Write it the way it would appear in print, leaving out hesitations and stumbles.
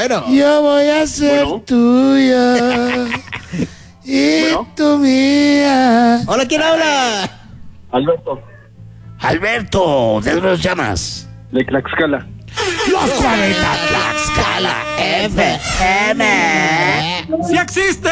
bueno. Yo voy a ser Bueno. tuya y Bueno. tú mía. Hola, ¿quién habla? Alberto, Alberto, ¿de dónde nos llamas? de Tlaxcala. Los 40 Tlaxcala FM. ¡Sí existe!